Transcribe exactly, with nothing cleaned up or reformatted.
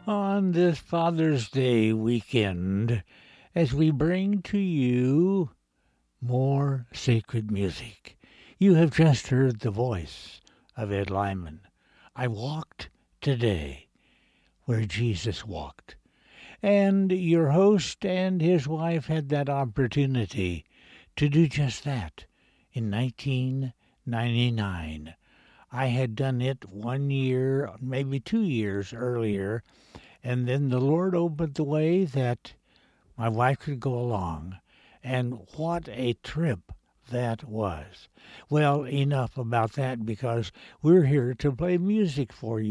on this Father's Day weekend as we bring to you more sacred music. You have just heard the voice of Ed Lyman. I walked today where Jesus walked. And your host and his wife had that opportunity to do just that in nineteen ninety-nine. I had done it one year, maybe two years earlier, and then the Lord opened the way that my wife could go along. And what a trip that was. Well, enough about that because we're here to play music for you.